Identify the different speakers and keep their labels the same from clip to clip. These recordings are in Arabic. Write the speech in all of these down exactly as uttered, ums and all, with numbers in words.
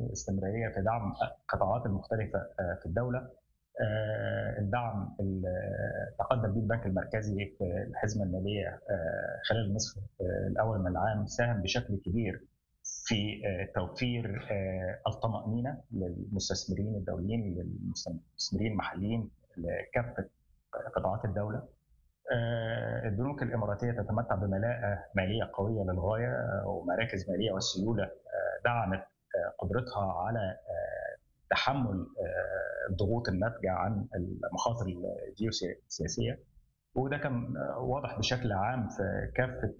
Speaker 1: الاستمرارية في دعم القطاعات المختلفة في الدولة. الدعم اللي تقدم به البنك المركزي في الحزمة المالية خلال النصف الأول من العام ساهم بشكل كبير في توفير الطمأنينة للمستثمرين الدوليين للمستثمرين المحليين لكافة قطاعات الدولة. البنوك الإماراتية تتمتع بملاءة مالية قوية للغاية ومراكز مالية والسيولة دعمت قدرتها على تحمل الضغوط الناتجة عن المخاطر الجيوسياسية، وده كان واضح بشكل عام في كافة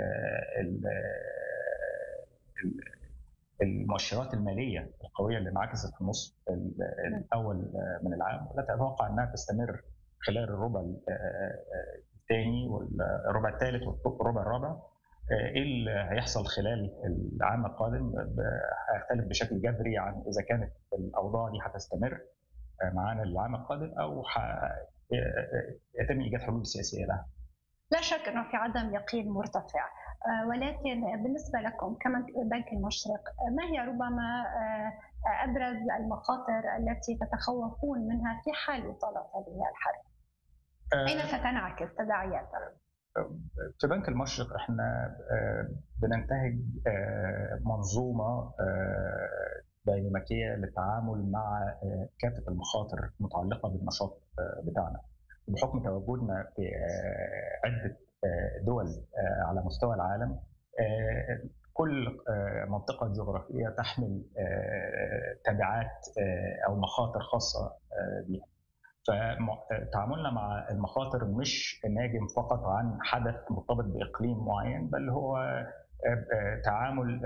Speaker 1: المؤشرات المالية القوية اللي انعكست في النصف الأول من العام، ولا أتوقع أنها تستمر خلال الربع الثاني والربع الثالث والربع الرابع. ايه اللي هيحصل خلال العام القادم هيختلف بشكل جذري عن اذا كانت الاوضاع دي هتستمر معانا العام القادم او يتم ايجاد حلول سياسيه لها.
Speaker 2: لا شك انه في عدم يقين مرتفع، ولكن بالنسبه لكم كبنك المشرق ما هي ربما ابرز المخاطر التي تتخوفون منها في حال اطاله هذه الحرب؟ اين ستنعكس تداعياتها؟
Speaker 1: في بنك المشرق احنا بننتهج منظومه ديناميكيه للتعامل مع كافه المخاطر المتعلقه بالنشاط بتاعنا، بحكم تواجدنا في عده دول على مستوى العالم. كل منطقه جغرافيه تحمل تبعات او مخاطر خاصه بها، فتعاملنا مع المخاطر مش ناجم فقط عن حدث مرتبط بإقليم معين، بل هو تعامل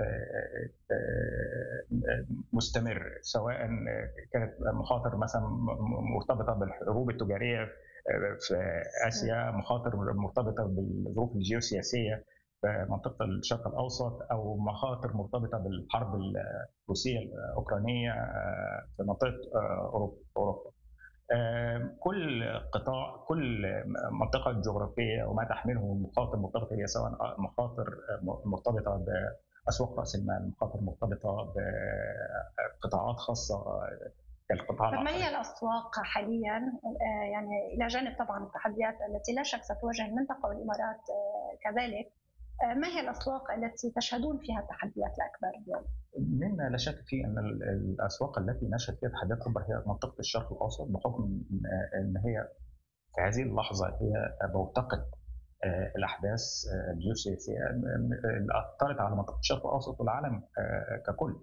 Speaker 1: مستمر، سواء كانت مخاطر مثلا مرتبطة بالحروب التجارية في آسيا، مخاطر مرتبطة بالظروف الجيوسياسية في منطقة الشرق الأوسط، أو مخاطر مرتبطة بالحرب الروسية الأوكرانية في منطقة أوروبا. كل قطاع، كل منطقة جغرافية وما تحمله مخاطر مرتبطة هي، سواء مخاطر مرتبطة بأسواق رأس المال، مخاطر مرتبطة بقطاعات خاصة كالقطاع
Speaker 2: العقاري. ما هي الأسواق حاليا، يعني إلى جانب طبعا التحديات التي لا شك ستواجه المنطقة والإمارات كذلك، ما هي الأسواق التي تشهدون فيها التحديات الأكبر اليوم؟
Speaker 1: مما لا شك فيه أن الأسواق التي نشهد فيها تحديات أكبر هي منطقة الشرق الأوسط، بحكم أن هي في هذه اللحظة هي بوتقة الأحداث الجيوسياسية اللي أثرت على منطقة الشرق الأوسط والعالم ككل.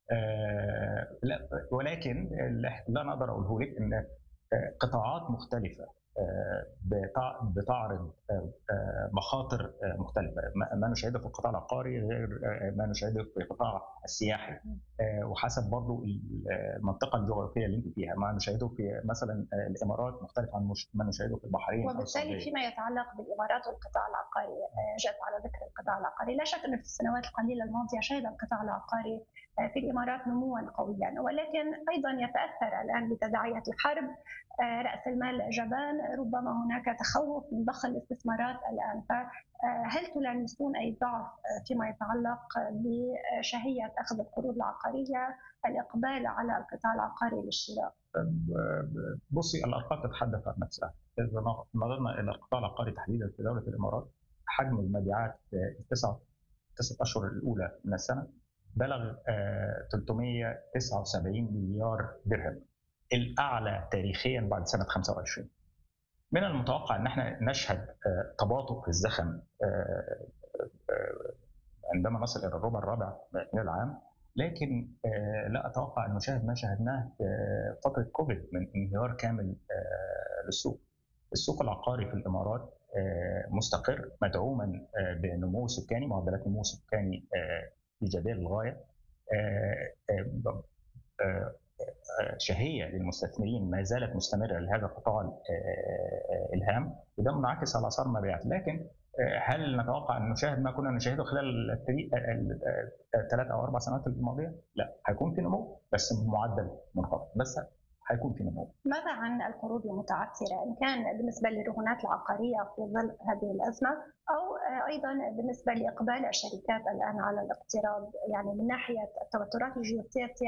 Speaker 1: ولكن لا نقدر أقوله لك أن قطاعات مختلفة بتعرض مخاطر مختلفة. ما نشاهده في القطاع العقاري غير ما نشاهده في القطاع السياحي، وحسب برضو المنطقة الجغرافية اللي انت فيها. ما نشاهده في مثلا الإمارات مختلف عن ما نشاهده في البحرين.
Speaker 2: وبالتالي فيما يتعلق بالإمارات والقطاع العقاري، جاءت على ذكر القطاع العقاري، لا شك أن في السنوات القليلة الماضية شهد القطاع العقاري في الإمارات نموا قويا، ولكن أيضا يتأثر الآن بتداعيات الحرب. رأس المال جبان، ربما هناك تخوف من ضخ الاستثمارات الآن، فهل تلامسون أي ضعف فيما يتعلق بشهية أخذ القروض العقارية، الإقبال على القطاع العقاري للشراء؟
Speaker 1: بصي، الأرقام تتحدث عن نفسها. إذا نظرنا إلى القطاع العقاري تحديدا في دولة الإمارات، حجم المبيعات في التسعة تسعة أشهر الأولى من السنة بلغ ثلاثمائة وتسعة وسبعين مليار درهم، الأعلى تاريخيا بعد سنة خمسة وعشرين. من المتوقع أن احنا نشهد تباطؤ في الزخم عندما نصل إلى الربع الرابع من العام، لكن لا أتوقع أن نشاهد ما شاهدناه في فترة كوفيد من انهيار كامل للسوق. السوق العقاري في الإمارات مستقر، مدعوما بنمو سكاني، معدلات نمو سكاني إيجابية للغاية. شهية للمستثمرين ما زالت مستمرة لهذا القطاع الهام، وده منعكس على أسعار المبيعات. لكن هل نتوقع أن نشاهد ما كنا نشاهده خلال الثلاث أو أربع سنوات الماضية؟ لا، هيكون في نمو بس بمعدل منخفض، بس هيكون في نمو.
Speaker 2: ماذا عن القروض المتعثرة، إن كان بالنسبة للرهونات العقارية في ظل هذه الأزمة، أو أيضا بالنسبة لإقبال الشركات الآن على الاقتراض، يعني من ناحية التوترات الجيوسياسية